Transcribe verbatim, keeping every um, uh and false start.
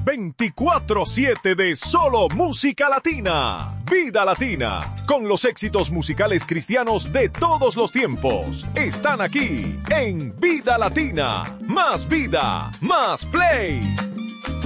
veinticuatro siete de solo música latina. Vida Latina, con los éxitos musicales cristianos de todos los tiempos. Están aquí en Vida Latina. Más vida, más play.